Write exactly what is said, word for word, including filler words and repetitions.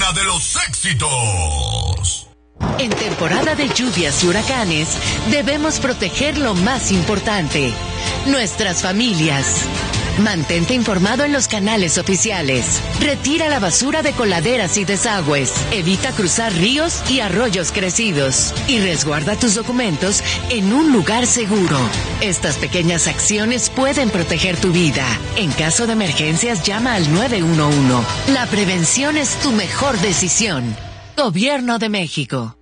hora de los éxitos. En temporada de lluvias y huracanes, debemos proteger lo más importante, nuestras familias. Mantente informado en los canales oficiales. Retira la basura de coladeras y desagües. Evita cruzar ríos y arroyos crecidos. Y resguarda tus documentos en un lugar seguro. Estas pequeñas acciones pueden proteger tu vida. En caso de emergencias, llama al nueve uno uno. La prevención es tu mejor decisión. Gobierno de México.